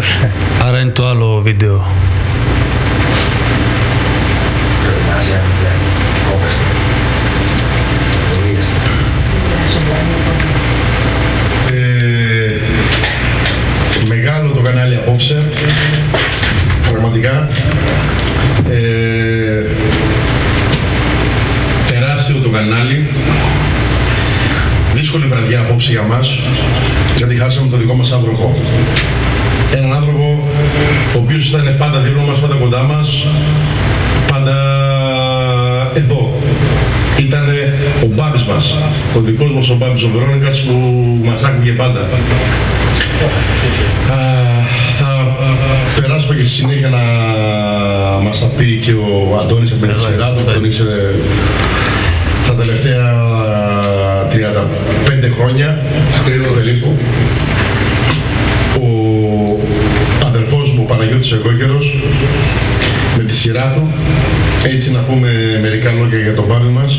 Άρα είναι το άλλο βίντεο. Μεγάλο το κανάλι απόψε, πραγματικά. Τεράστιο το κανάλι. Δύσκολη βραδιά απόψε για μας, γιατί χάσαμε το δικό μας άνθρωπο. Έναν άνθρωπο ο οποίος ήταν πάντα δίπλα μας, πάντα κοντά μας, πάντα εδώ. Ήταν ο Μπάμπης μας, ο δικός μας ο Μπάμπης ο Βερόνικας που μας άκουγε πάντα. Θα περάσουμε και στη συνέχεια να μας τα πει και ο Αντώνης από τη σειρά του, που τον ήξερε τα τελευταία 35 χρόνια περίπου. Ο αδερφός μου, ο Παναγιώτης ο Εγώκερος, με τη σειρά του. Έτσι να πούμε μερικά λόγια για τον Μπάμπη μας.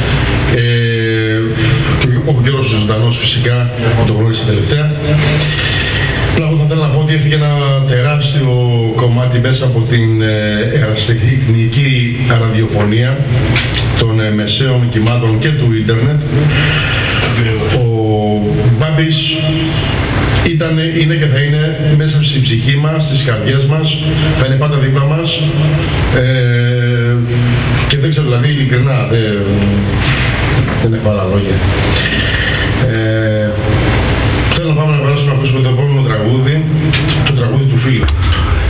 Και ο Γιώργος ο Ζωντανός φυσικά, που τον γνώρισα τελευταία. Εγώ θα ήθελα να πω ότι έφυγε ένα τεράστιο κομμάτι μέσα από την ερασιτεχνική ραδιοφωνία των μεσαίων κυμάτων και του ίντερνετ. Ο Μπάμπης είναι και θα είναι μέσα στην ψυχή μας, στις καρδιές μας, θα είναι πάντα δίπλα μας και δεν ξέρω, δηλαδή ειλικρινά, δεν έχω άλλα λόγια. Θέλω να πάμε να περάσουμε να ακούσουμε το επόμενο τραγούδι, το τραγούδι του φίλου.